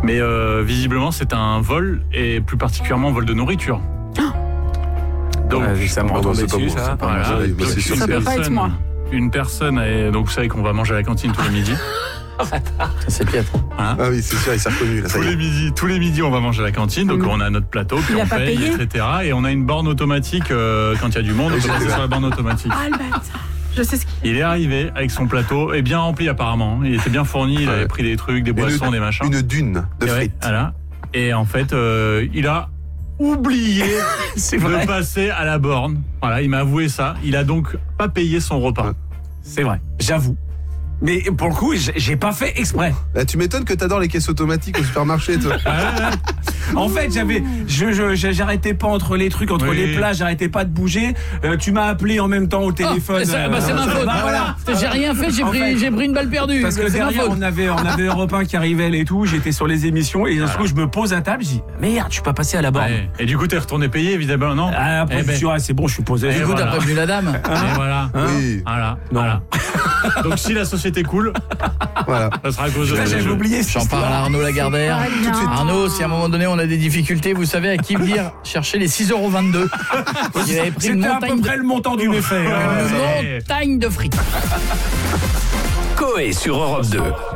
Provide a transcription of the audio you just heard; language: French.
Mais visiblement, c'est un vol, et plus particulièrement un vol de nourriture. Donc, ça me retombe dessus, ça. voilà. C'est sûr, Ça peut pas être moi. Une personne, donc vous savez qu'on va manger à la cantine tous les midis. C'est piètre. Hein, Ah oui, c'est sûr, il s'est reconnu. Là, ça y est. tous les midis, on va manger à la cantine. Donc on a notre plateau, puis Il a on pas paye, payé etc. Et on a une borne automatique quand il y a du monde. On peut passer sur la borne automatique. Ah, le bâtard. Je sais ce qu'il Il est arrivé avec son plateau, et bien rempli apparemment. Il était bien fourni, il avait pris des trucs, des boissons, des machins. Une dune de Et ouais, frites. voilà. Et en fait, il a oublié de passer à la borne. Voilà, il m'a avoué ça. Il a donc pas payé son repas. C'est vrai, j'avoue. Mais pour le coup, j'ai pas fait exprès. Là, tu m'étonnes que t'adores les caisses automatiques au supermarché, toi. En fait, j'arrêtais pas entre les trucs, entre les plats, j'arrêtais pas de bouger. Tu m'as appelé en même temps au téléphone. C'est ma faute. Voilà. J'ai rien fait, j'ai pris une balle perdue. Parce que C'est ma derrière, faute. on avait Europe 1 qui arrivait et tout. J'étais sur les émissions et d'un coup, je me pose à table. Je dis merde, je suis pas passé à la borne. Ouais. Et du coup, t'es retourné payer, évidemment, non? Après, je suis c'est bon, je suis posé. Du coup, voilà. t'as prévenu la dame. Et voilà. Oui, Voilà. Voilà. Donc si la société coule, voilà. ça sera à cause de Ça, ce j'avais jeu. oublié. J'en parle à Arnaud Lagardère. Tout de suite. Arnaud, si à un moment donné on a des difficultés, vous savez à qui venir chercher les 6,22 €. Il avait pris une C'était à peu montagne près le montant du méfait. de frites. Coé sur Europe 2.